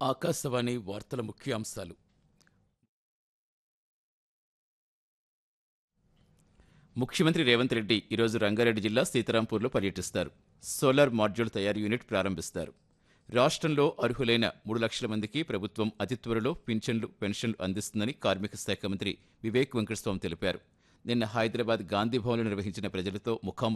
ఆకాశవాణి వార్తల ముఖ్యాంశాలు. ముఖ్యమంత్రి రేవంత్ రెడ్డి ఈరోజు రంగారెడ్డి జిల్లా సీతారాంపూర్లో పర్యటిస్తారు. సోలార్ మాడ్యూల్ తయారీ యూనిట్ ప్రారంభిస్తారు. రాష్ట్రంలో అర్హులైన 3 లక్షల మందికి ప్రభుత్వం అతి త్వరలో పెన్షన్లు అందిస్తుందని కార్మిక శాఖ మంత్రి వివేక్ వెంకటస్వామి తెలిపారు. నిన్న హైదరాబాద్ గాంధీభవన్లో నిర్వహించిన ప్రజలతో ముఖాముఖి